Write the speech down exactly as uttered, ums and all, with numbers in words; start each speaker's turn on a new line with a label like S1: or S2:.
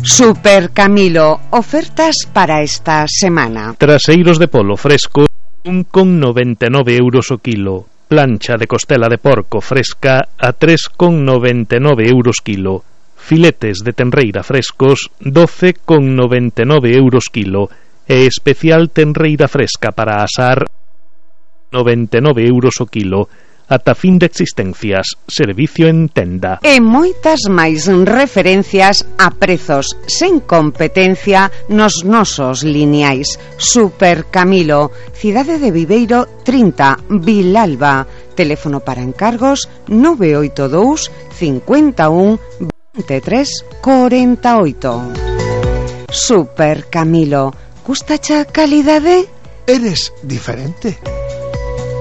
S1: Super Camilo, ofertas para esta semana.
S2: Traseiros de polo fresco, un con noventa e nove euros o kilo. Plancha de costela de porco fresca a tres con noventa e nove euros kilo. Filetes de tenreira frescos, doce con noventa e nove euros kilo. E especial tenreira fresca para asar, noventa e nove euros o kilo. Ata fin de existencias, servicio en tenda.
S1: E moitas máis referencias a prezos sen competencia nos nosos lineais. Super Camilo, Cidade de Viveiro trinta, Vilalba. Teléfono para encargos nove oito dous, cincuenta e un, veintitrés, cuarenta e oito. Super Camilo, gustacha calidade?
S3: Eres diferente.